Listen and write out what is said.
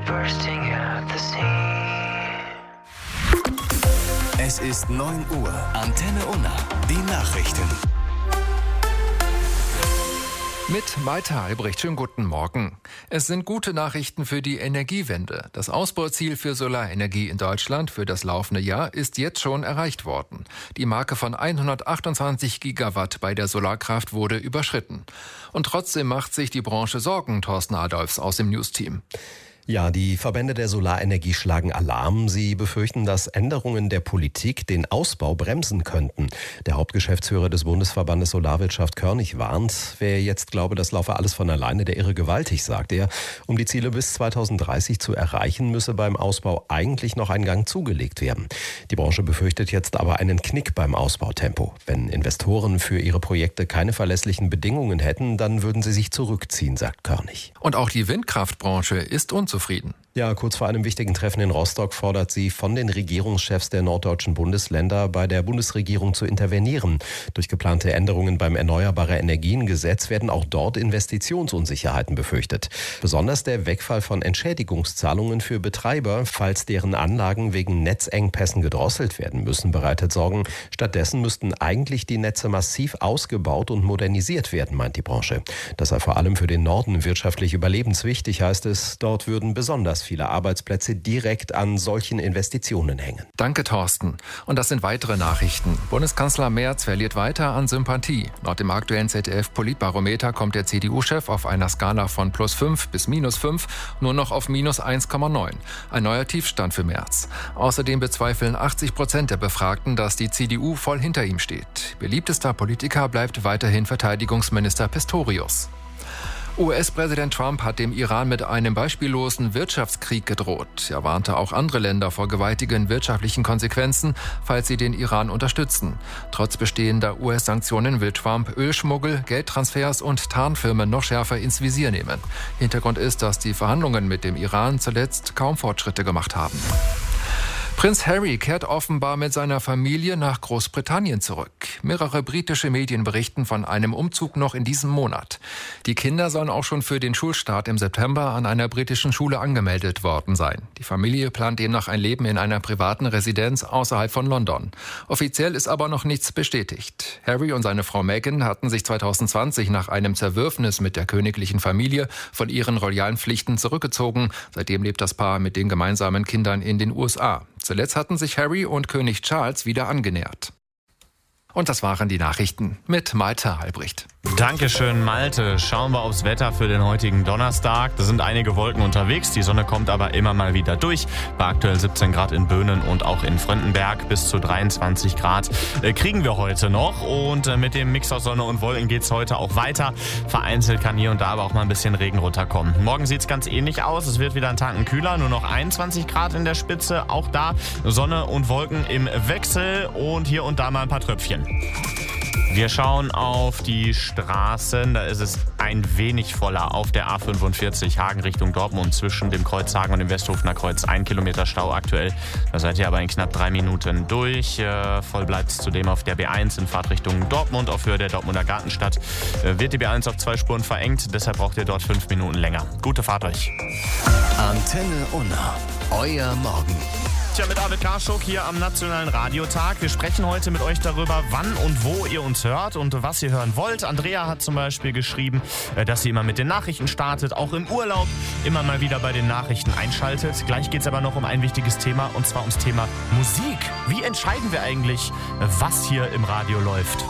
bursting at the seams. Es ist 9 Uhr. Antenne Unna. Die Nachrichten. Mit Malte Albrecht, schönen guten Morgen. Es sind gute Nachrichten für die Energiewende. Das Ausbauziel für Solarenergie in Deutschland für das laufende Jahr ist jetzt schon erreicht worden. Die Marke von 128 Gigawatt bei der Solarkraft wurde überschritten. Und trotzdem macht sich die Branche Sorgen, Thorsten Adolfs aus dem News-Team. Ja, die Verbände der Solarenergie schlagen Alarm. Sie befürchten, dass Änderungen der Politik den Ausbau bremsen könnten. Der Hauptgeschäftsführer des Bundesverbandes Solarwirtschaft Körnig warnt, wer jetzt glaube, das laufe alles von alleine, der irre gewaltig, sagt er. Um die Ziele bis 2030 zu erreichen, müsse beim Ausbau eigentlich noch ein Gang zugelegt werden. Die Branche befürchtet jetzt aber einen Knick beim Ausbautempo. Wenn Investoren für ihre Projekte keine verlässlichen Bedingungen hätten, dann würden sie sich zurückziehen, sagt Körnig. Und auch die Windkraftbranche ist unzufrieden. Ja, kurz vor einem wichtigen Treffen in Rostock fordert sie von den Regierungschefs der norddeutschen Bundesländer, bei der Bundesregierung zu intervenieren. Durch geplante Änderungen beim Erneuerbare-Energien-Gesetz werden auch dort Investitionsunsicherheiten befürchtet. Besonders der Wegfall von Entschädigungszahlungen für Betreiber, falls deren Anlagen wegen Netzengpässen gedrosselt werden müssen, bereitet Sorgen. Stattdessen müssten eigentlich die Netze massiv ausgebaut und modernisiert werden, meint die Branche. Das sei vor allem für den Norden wirtschaftlich überlebenswichtig, heißt es. Dort würden besonders viele Arbeitsplätze direkt an solchen Investitionen hängen. Danke, Thorsten. Und das sind weitere Nachrichten. Bundeskanzler Merz verliert weiter an Sympathie. Laut dem aktuellen ZDF-Politbarometer kommt der CDU-Chef auf einer Skala von +5 bis -5 nur noch auf -1,9. Ein neuer Tiefstand für Merz. Außerdem bezweifeln 80% der Befragten, dass die CDU voll hinter ihm steht. Beliebtester Politiker bleibt weiterhin Verteidigungsminister Pistorius. US-Präsident Trump hat dem Iran mit einem beispiellosen Wirtschaftskrieg gedroht. Er warnte auch andere Länder vor gewaltigen wirtschaftlichen Konsequenzen, falls sie den Iran unterstützen. Trotz bestehender US-Sanktionen will Trump Ölschmuggel, Geldtransfers und Tarnfirmen noch schärfer ins Visier nehmen. Hintergrund ist, dass die Verhandlungen mit dem Iran zuletzt kaum Fortschritte gemacht haben. Prinz Harry kehrt offenbar mit seiner Familie nach Großbritannien zurück. Mehrere britische Medien berichten von einem Umzug noch in diesem Monat. Die Kinder sollen auch schon für den Schulstart im September an einer britischen Schule angemeldet worden sein. Die Familie plant demnach ein Leben in einer privaten Residenz außerhalb von London. Offiziell ist aber noch nichts bestätigt. Harry und seine Frau Meghan hatten sich 2020 nach einem Zerwürfnis mit der königlichen Familie von ihren royalen Pflichten zurückgezogen. Seitdem lebt das Paar mit den gemeinsamen Kindern in den USA. Zuletzt hatten sich Harry und König Charles wieder angenähert. Und das waren die Nachrichten mit Malte Albrecht. Dankeschön, Malte. Schauen wir aufs Wetter für den heutigen Donnerstag. Da sind einige Wolken unterwegs, die Sonne kommt aber immer mal wieder durch. Bei aktuell 17 Grad in Böhnen und auch in Fröndenberg bis zu 23 Grad kriegen wir heute noch. Und mit dem Mix aus Sonne und Wolken geht's heute auch weiter. Vereinzelt kann hier und da aber auch mal ein bisschen Regen runterkommen. Morgen sieht's ganz ähnlich aus. Es wird wieder ein Tacken kühler, nur noch 21 Grad in der Spitze. Auch da Sonne und Wolken im Wechsel und hier und da mal ein paar Tröpfchen. Wir schauen auf die Straßen, da ist es ein wenig voller auf der A45 Hagen Richtung Dortmund zwischen dem Kreuz Hagen und dem Westhofener Kreuz. 1 Kilometer Stau aktuell, da seid ihr aber in knapp 3 Minuten durch. Voll bleibt es zudem auf der B1 in Fahrtrichtung Dortmund. Auf Höhe der Dortmunder Gartenstadt wird die B1 auf 2 Spuren verengt, deshalb braucht ihr dort 5 Minuten länger. Gute Fahrt euch. Antenne Unna, euer Morgen. Tja, mit Arvid Karschuk hier am Nationalen Radiotag. Wir sprechen heute mit euch darüber, wann und wo ihr uns hört und was ihr hören wollt. Andrea hat zum Beispiel geschrieben, dass sie immer mit den Nachrichten startet, auch im Urlaub immer mal wieder bei den Nachrichten einschaltet. Gleich geht es aber noch um ein wichtiges Thema, und zwar ums Thema Musik. Wie entscheiden wir eigentlich, was hier im Radio läuft?